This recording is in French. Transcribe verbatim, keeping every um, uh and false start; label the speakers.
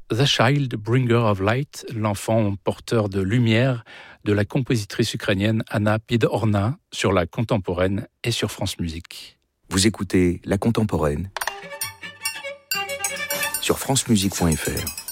Speaker 1: The Child Bringer of Light, l'enfant porteur de lumière de la compositrice ukrainienne Anna Pidorna sur la Contemporaine et sur France Musique.
Speaker 2: Vous écoutez La Contemporaine sur francemusique point f r.